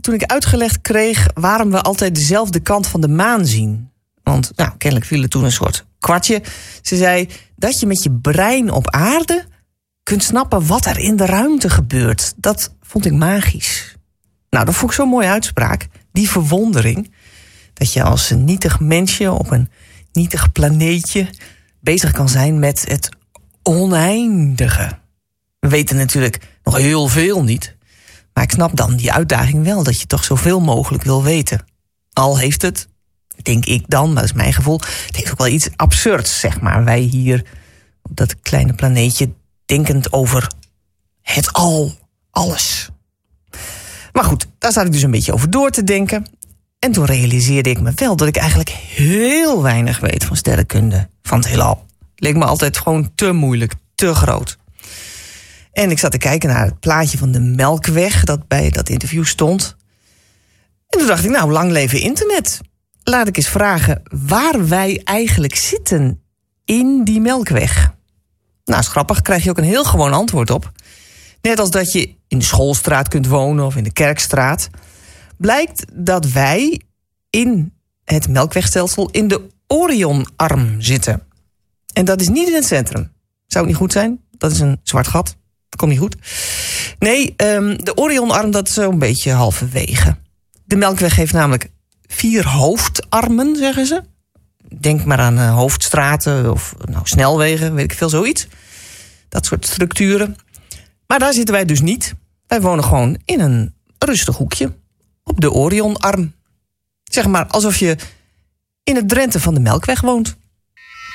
toen ik uitgelegd kreeg waarom we altijd dezelfde kant van de maan zien. Want kennelijk viel er toen een soort kwartje. Ze zei dat je met je brein op aarde kunt snappen wat er in de ruimte gebeurt. Dat vond ik magisch. Dat vond ik zo'n mooie uitspraak. Die verwondering. Dat je als een nietig mensje op een nietig planeetje bezig kan zijn met het oneindige. We weten natuurlijk nog heel veel niet. Maar ik snap dan die uitdaging wel, dat je toch zoveel mogelijk wil weten. Al heeft het, denk ik dan, maar dat is mijn gevoel, het heeft ook wel iets absurds, zeg maar. Wij hier op dat kleine planeetje denkend over het al, alles. Maar goed, daar zat ik dus een beetje over door te denken. En toen realiseerde ik me wel dat ik eigenlijk heel weinig weet van sterrenkunde, van het heelal. Leek me altijd gewoon te moeilijk, te groot. En ik zat te kijken naar het plaatje van de Melkweg dat bij dat interview stond. En toen dacht ik, lang leven internet. Laat ik eens vragen waar wij eigenlijk zitten in die Melkweg. Is grappig, krijg je ook een heel gewoon antwoord op. Net als dat je in de Schoolstraat kunt wonen of in de Kerkstraat. Blijkt dat wij in het Melkwegstelsel in de Orionarm zitten. En dat is niet in het centrum. Zou het niet goed zijn? Dat is een zwart gat. Dat komt niet goed. Nee, de Orionarm, dat is zo'n beetje halverwege. De Melkweg heeft namelijk 4 hoofdarmen, zeggen ze. Denk maar aan hoofdstraten of snelwegen, weet ik veel, zoiets. Dat soort structuren. Maar daar zitten wij dus niet. Wij wonen gewoon in een rustig hoekje op de Orionarm. Zeg maar alsof je in het Drenthe van de Melkweg woont.